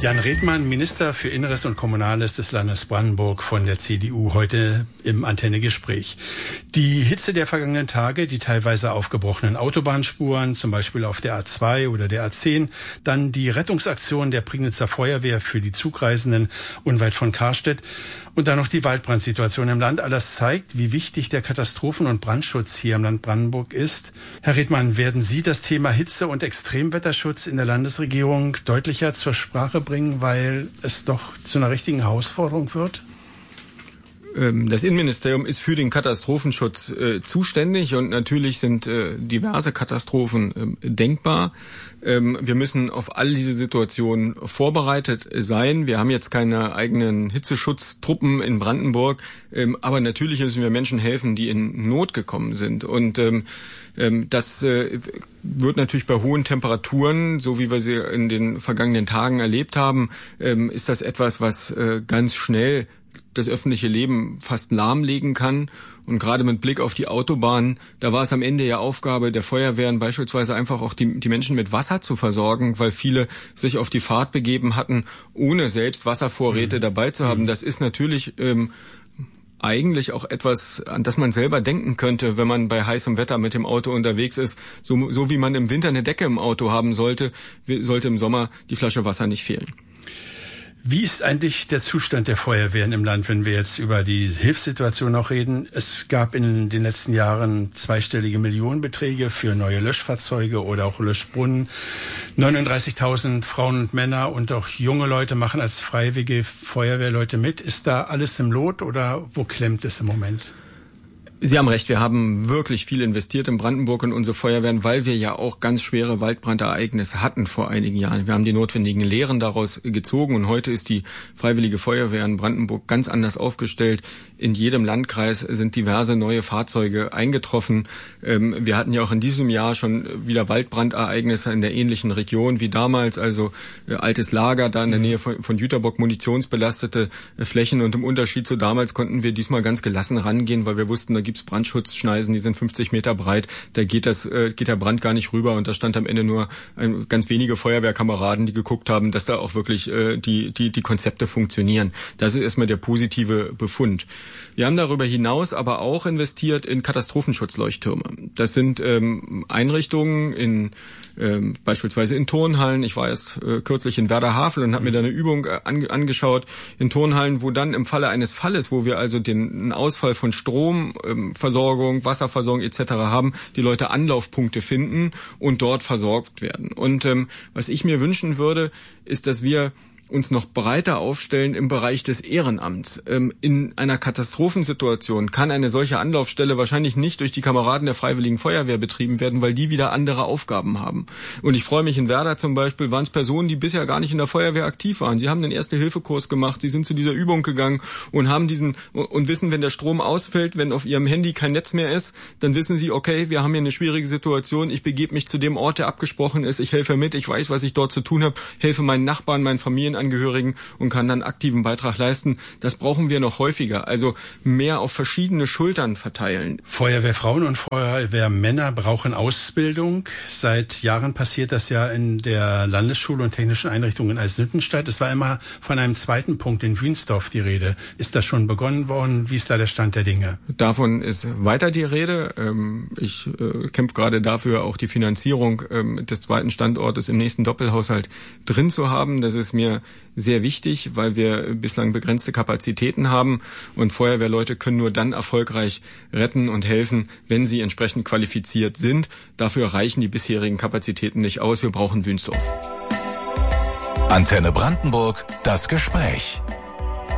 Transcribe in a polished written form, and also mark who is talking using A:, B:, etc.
A: Jan Redmann, Minister für Inneres und Kommunales des Landes Brandenburg von der CDU, heute im Antenne-Gespräch. Die Hitze der vergangenen Tage, die teilweise aufgebrochenen Autobahnspuren, zum Beispiel auf der A2 oder der A10, dann die Rettungsaktion der Prignitzer Feuerwehr für die Zugreisenden unweit von Karstedt und dann noch die Waldbrandsituation im Land. Alles zeigt, wie wichtig der Katastrophen- und Brandschutz hier im Land Brandenburg ist. Herr Redmann, werden Sie das Thema Hitze- und Extremwetterschutz in der Landesregierung deutlicher zur Sprache bringen, weil es doch zu einer richtigen Herausforderung wird?
B: Das Innenministerium ist für den Katastrophenschutz zuständig und natürlich sind diverse Katastrophen denkbar. Wir müssen auf all diese Situationen vorbereitet sein. Wir haben jetzt keine eigenen Hitzeschutztruppen in Brandenburg, aber natürlich müssen wir Menschen helfen, die in Not gekommen sind. Und das wird natürlich bei hohen Temperaturen, so wie wir sie in den vergangenen Tagen erlebt haben, ist das etwas, was ganz schnell das öffentliche Leben fast lahmlegen kann. Und gerade mit Blick auf die Autobahn, da war es am Ende ja Aufgabe der Feuerwehren beispielsweise einfach auch die Menschen mit Wasser zu versorgen, weil viele sich auf die Fahrt begeben hatten, ohne selbst Wasservorräte dabei zu haben. Das ist natürlich eigentlich auch etwas, an das man selber denken könnte, wenn man bei heißem Wetter mit dem Auto unterwegs ist. So wie man im Winter eine Decke im Auto haben sollte im Sommer die Flasche Wasser nicht fehlen.
A: Wie ist eigentlich der Zustand der Feuerwehren im Land, wenn wir jetzt über die Hilfssituation noch reden? Es gab in den letzten Jahren zweistellige Millionenbeträge für neue Löschfahrzeuge oder auch Löschbrunnen. 39.000 Frauen und Männer und auch junge Leute machen als freiwillige Feuerwehrleute mit. Ist da alles im Lot oder wo klemmt es im Moment?
B: Sie haben recht, wir haben wirklich viel investiert in Brandenburg und unsere Feuerwehren, weil wir ja auch ganz schwere Waldbrandereignisse hatten vor einigen Jahren. Wir haben die notwendigen Lehren daraus gezogen und heute ist die Freiwillige Feuerwehr in Brandenburg ganz anders aufgestellt. In jedem Landkreis sind diverse neue Fahrzeuge eingetroffen. Wir hatten ja auch in diesem Jahr schon wieder Waldbrandereignisse in der ähnlichen Region wie damals, also altes Lager da in der Nähe von Jüterbock, munitionsbelastete Flächen und im Unterschied zu damals konnten wir diesmal ganz gelassen rangehen, weil wir wussten, da gibt's Brandschutzschneisen, die sind 50 Meter breit, da geht der Brand gar nicht rüber und da stand am Ende nur ganz wenige Feuerwehrkameraden, die geguckt haben, dass da auch wirklich die Konzepte funktionieren. Das ist erstmal der positive Befund. Wir haben darüber hinaus aber auch investiert in Katastrophenschutzleuchttürme. Das sind Einrichtungen beispielsweise in Turnhallen. Ich war erst kürzlich in Werderhavel und habe mir da eine Übung angeschaut in Turnhallen, wo dann im Falle eines Falles, wo wir also einen Ausfall von Stromversorgung, Wasserversorgung etc. haben, die Leute Anlaufpunkte finden und dort versorgt werden. Und was ich mir wünschen würde, ist, dass wir uns noch breiter aufstellen im Bereich des Ehrenamts. In einer Katastrophensituation kann eine solche Anlaufstelle wahrscheinlich nicht durch die Kameraden der Freiwilligen Feuerwehr betrieben werden, weil die wieder andere Aufgaben haben. Und ich freue mich, in Werder zum Beispiel waren es Personen, die bisher gar nicht in der Feuerwehr aktiv waren. Sie haben den Erste-Hilfe-Kurs gemacht, sie sind zu dieser Übung gegangen und haben und wissen, wenn der Strom ausfällt, wenn auf ihrem Handy kein Netz mehr ist, dann wissen sie, okay, wir haben hier eine schwierige Situation, ich begebe mich zu dem Ort, der abgesprochen ist, ich helfe mit, ich weiß, was ich dort zu tun habe, helfe meinen Nachbarn, meinen Familienangehörigen und kann dann aktiven Beitrag leisten. Das brauchen wir noch häufiger, also mehr auf verschiedene Schultern verteilen.
A: Feuerwehrfrauen und Feuerwehrmänner brauchen Ausbildung. Seit Jahren passiert das ja in der Landesschule und technischen Einrichtungen in Eisenhüttenstadt. Es war immer von einem zweiten Punkt in Wünsdorf die Rede. Ist das schon begonnen worden? Wie ist da der Stand der Dinge?
B: Davon ist weiter die Rede. Ich kämpfe gerade dafür, auch die Finanzierung des zweiten Standortes im nächsten Doppelhaushalt drin zu haben. Das ist mir sehr wichtig, weil wir bislang begrenzte Kapazitäten haben und Feuerwehrleute können nur dann erfolgreich retten und helfen, wenn sie entsprechend qualifiziert sind. Dafür reichen die bisherigen Kapazitäten nicht aus. Wir brauchen Wünsdorf.
C: Antenne Brandenburg, das Gespräch.